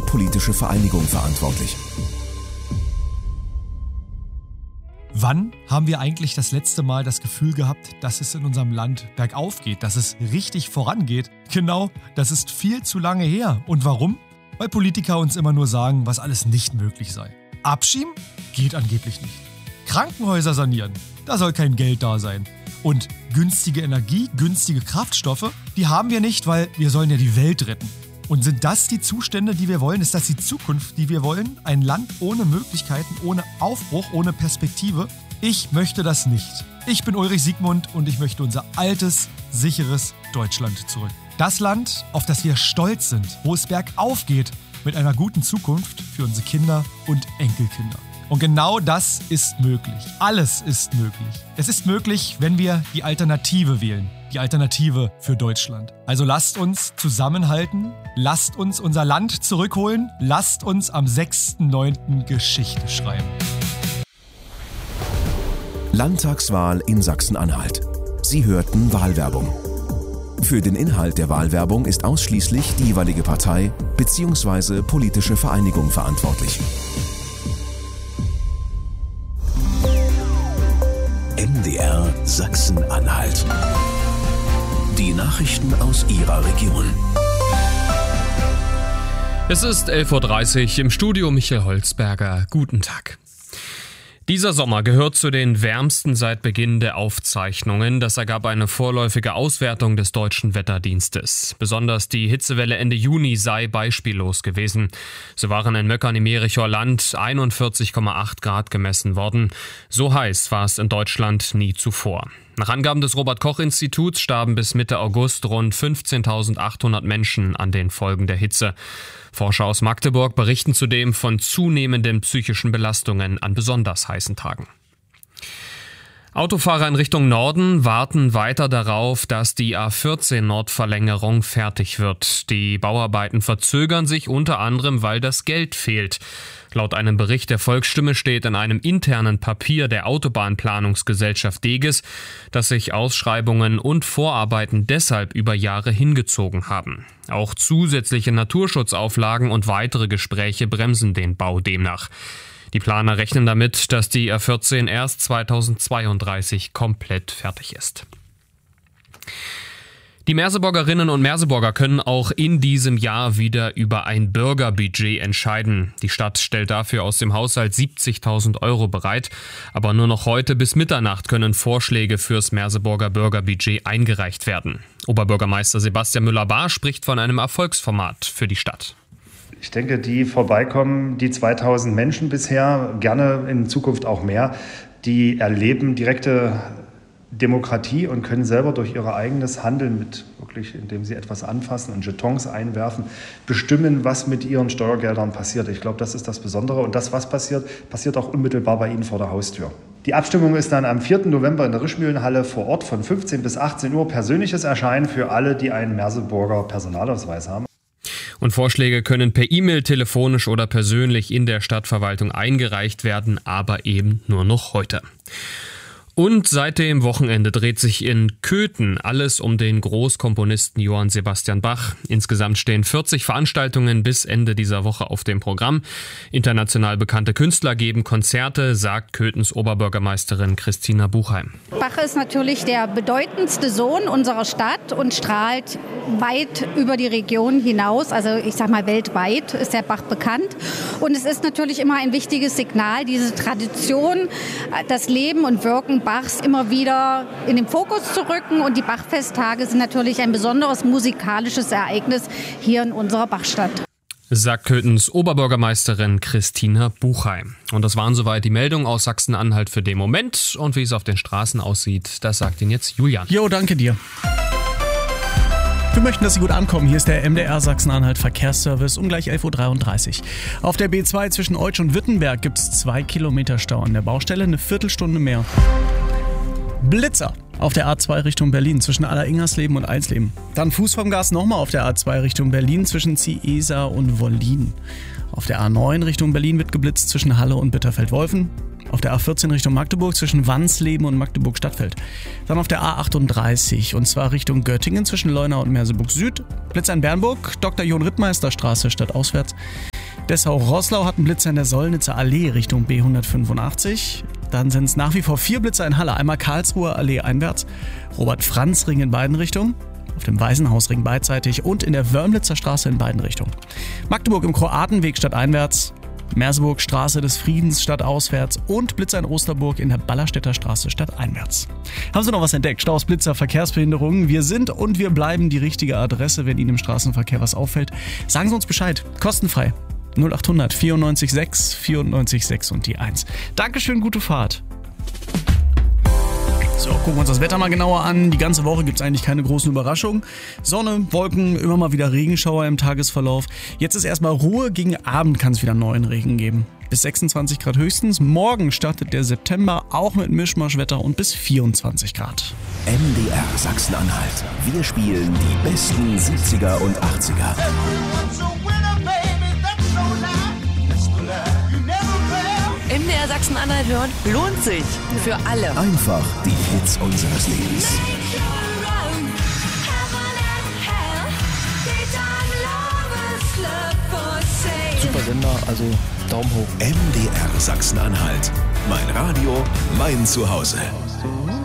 politische Vereinigung verantwortlich. Wann haben wir eigentlich das letzte Mal das Gefühl gehabt, dass es in unserem Land bergauf geht, dass es richtig vorangeht? Genau, das ist viel zu lange her. Und warum? Weil Politiker uns immer nur sagen, was alles nicht möglich sei. Abschieben? Geht angeblich nicht. Krankenhäuser sanieren? Da soll kein Geld da sein. Und günstige Energie, günstige Kraftstoffe, die haben wir nicht, weil wir sollen ja die Welt retten. Und sind das die Zustände, die wir wollen? Ist das die Zukunft, die wir wollen? Ein Land ohne Möglichkeiten, ohne Aufbruch, ohne Perspektive? Ich möchte das nicht. Ich bin Ulrich Siegmund und ich möchte unser altes, sicheres Deutschland zurück. Das Land, auf das wir stolz sind, wo es bergauf geht, mit einer guten Zukunft für unsere Kinder und Enkelkinder. Und genau das ist möglich. Alles ist möglich. Es ist möglich, wenn wir die Alternative wählen. Die Alternative für Deutschland. Also lasst uns zusammenhalten, lasst uns unser Land zurückholen, lasst uns am 6.9. Geschichte schreiben. Landtagswahl in Sachsen-Anhalt. Sie hörten Wahlwerbung. Für den Inhalt der Wahlwerbung ist ausschließlich die jeweilige Partei bzw. politische Vereinigung verantwortlich. MDR Sachsen-Anhalt. Die Nachrichten aus Ihrer Region. Es ist 11.30 Uhr, im Studio Michael Holzberger. Guten Tag. Dieser Sommer gehört zu den wärmsten seit Beginn der Aufzeichnungen. Das ergab eine vorläufige Auswertung des Deutschen Wetterdienstes. Besonders die Hitzewelle Ende Juni sei beispiellos gewesen. So waren in Möckern im Mericher Land 41,8 Grad gemessen worden. So heiß war es in Deutschland nie zuvor. Nach Angaben des Robert-Koch-Instituts starben bis Mitte August rund 15.800 Menschen an den Folgen der Hitze. Forscher aus Magdeburg berichten zudem von zunehmenden psychischen Belastungen an besonders heißen Tagen. Autofahrer in Richtung Norden warten weiter darauf, dass die A14-Nordverlängerung fertig wird. Die Bauarbeiten verzögern sich unter anderem, weil das Geld fehlt. Laut einem Bericht der Volksstimme steht in einem internen Papier der Autobahnplanungsgesellschaft Deges, dass sich Ausschreibungen und Vorarbeiten deshalb über Jahre hingezogen haben. Auch zusätzliche Naturschutzauflagen und weitere Gespräche bremsen den Bau demnach. Die Planer rechnen damit, dass die A14 erst 2032 komplett fertig ist. Die Merseburgerinnen und Merseburger können auch in diesem Jahr wieder über ein Bürgerbudget entscheiden. Die Stadt stellt dafür aus dem Haushalt 70.000 Euro bereit. Aber nur noch heute bis Mitternacht können Vorschläge fürs Merseburger Bürgerbudget eingereicht werden. Oberbürgermeister Sebastian Müller-Bahr spricht von einem Erfolgsformat für die Stadt. Ich denke, die vorbeikommen, die 2000 Menschen bisher, gerne in Zukunft auch mehr, die erleben direkte Demokratie und können selber durch ihr eigenes Handeln indem sie etwas anfassen und Jetons einwerfen, bestimmen, was mit ihren Steuergeldern passiert. Ich glaube, das ist das Besondere. Und das, was passiert, passiert auch unmittelbar bei Ihnen vor der Haustür. Die Abstimmung ist dann am 4. November in der Rischmühlenhalle vor Ort von 15 bis 18 Uhr. Persönliches Erscheinen für alle, die einen Merseburger Personalausweis haben. Und Vorschläge können per E-Mail, telefonisch oder persönlich in der Stadtverwaltung eingereicht werden, aber eben nur noch heute. Und seit dem Wochenende dreht sich in Köthen alles um den Großkomponisten Johann Sebastian Bach. Insgesamt stehen 40 Veranstaltungen bis Ende dieser Woche auf dem Programm. International bekannte Künstler geben Konzerte, sagt Köthens Oberbürgermeisterin Christina Buchheim. Bach ist natürlich der bedeutendste Sohn unserer Stadt und strahlt weit über die Region hinaus. Also ich sag mal, weltweit ist der Bach bekannt. Und es ist natürlich immer ein wichtiges Signal, diese Tradition, das Leben und Wirken Bachs immer wieder in den Fokus zu rücken. Und die Bachfesttage sind natürlich ein besonderes musikalisches Ereignis hier in unserer Bachstadt. Sagt Köthens Oberbürgermeisterin Christina Buchheim. Und das waren soweit die Meldungen aus Sachsen-Anhalt für den Moment. Und wie es auf den Straßen aussieht, das sagt Ihnen jetzt Julian. Jo, danke dir. Wir möchten, dass Sie gut ankommen. Hier ist der MDR Sachsen-Anhalt Verkehrsservice um gleich 11.33 Uhr. Auf der B2 zwischen Eutsch und Wittenberg gibt es 2 Kilometer Stau an der Baustelle, eine Viertelstunde mehr. Blitzer auf der A2 Richtung Berlin zwischen Aller-Ingersleben und Eisleben. Dann Fuß vom Gas nochmal auf der A2 Richtung Berlin zwischen Ciesa und Wollin. Auf der A9 Richtung Berlin wird geblitzt zwischen Halle und Bitterfeld-Wolfen. Auf der A14 Richtung Magdeburg zwischen Wansleben und Magdeburg-Stadtfeld. Dann auf der A38 und zwar Richtung Göttingen zwischen Leuna und Merseburg Süd. Blitz an Bernburg, Dr. John Rittmeister Straße stadtauswärts. Dessau-Roßlau hat einen Blitzer in der Sollnitzer Allee Richtung B185. Dann sind es nach wie vor 4 Blitzer in Halle. Einmal Karlsruher Allee einwärts, Robert-Franz-Ring in beiden Richtungen, auf dem Waisenhausring beidseitig und in der Wörmlitzer Straße in beiden Richtungen. Magdeburg im Kroatenweg stadteinwärts, Merseburg Straße des Friedens stadtauswärts und Blitzer in Osterburg in der Ballerstädter Straße stadteinwärts. Haben Sie noch was entdeckt? Staus, Blitzer, Verkehrsbehinderungen? Wir sind und wir bleiben die richtige Adresse, wenn Ihnen im Straßenverkehr was auffällt. Sagen Sie uns Bescheid. Kostenfrei. 0800 94 6 94 6 und die 1. Dankeschön, gute Fahrt. So, gucken wir uns das Wetter mal genauer an. Die ganze Woche gibt es eigentlich keine großen Überraschungen. Sonne, Wolken, immer mal wieder Regenschauer im Tagesverlauf. Jetzt ist erstmal Ruhe, gegen Abend kann es wieder neuen Regen geben. Bis 26 Grad höchstens. Morgen startet der September auch mit Mischmaschwetter und bis 24 Grad. MDR Sachsen-Anhalt. Wir spielen die besten 70er und 80er. MDR Sachsen-Anhalt hören lohnt sich. Für alle. Einfach die Hits unseres Lebens. Super Sender, also Daumen hoch. MDR Sachsen-Anhalt. Mein Radio, mein Zuhause.